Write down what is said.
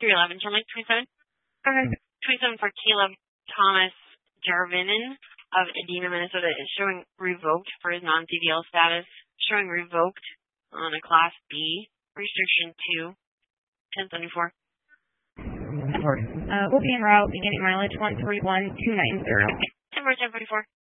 311, turn like 27. Okay. 27 for Caleb Thomas Jarvinen of Edina, Minnesota is showing revoked for his non-CDL status. Showing revoked on a Class B. Restriction 2. 1074. We'll be en route, beginning mileage 131290. 1044.